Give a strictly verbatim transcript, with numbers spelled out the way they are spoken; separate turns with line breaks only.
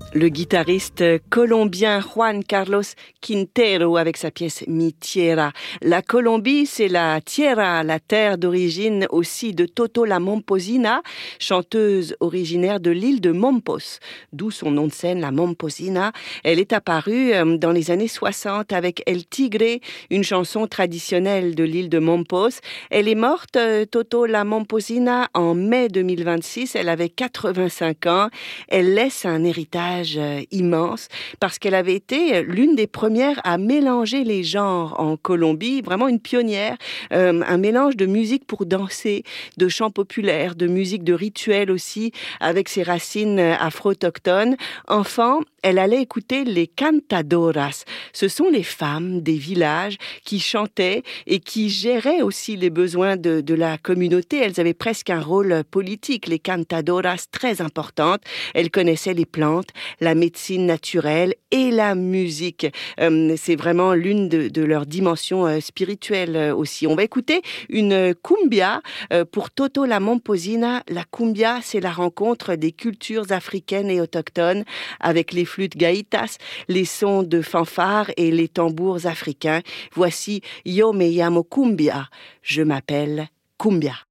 Le guitariste colombien Juan Carlos Quintero avec sa pièce Mi Tierra. La Colombie, c'est la tierra, la terre d'origine aussi de Toto la Momposina, chanteuse originaire de l'île de Mompos, d'où son nom de scène, la Momposina. Elle est apparue dans les années soixante avec El Tigre, une chanson traditionnelle de l'île de Mompos. Elle est morte, Toto la Momposina, en mai deux mille vingt-six. Elle avait quatre-vingt-cinq ans. Elle laisse un héritage immense parce qu'elle avait été l'une des premières à mélanger les genres en Colombie, vraiment une pionnière, euh, un mélange de musique pour danser, de chants populaires, de musique de rituel aussi, avec ses racines afro-autochtones. Enfant, elle allait écouter les cantadoras. Ce sont les femmes des villages qui chantaient et qui géraient aussi les besoins de, de la communauté. Elles avaient presque un rôle politique, les cantadoras, très importantes. Elles connaissaient les plantes, la médecine naturelle et la musique. Euh, c'est vraiment l'une de, de leurs dimensions euh, spirituelles euh, aussi. On va écouter une cumbia euh, pour Toto la Momposina. La cumbia, c'est la rencontre des cultures africaines et autochtones avec les flûtes gaïtas, les sons de fanfare et les tambours africains. Voici Yo me llamo cumbia. Je m'appelle Cumbia.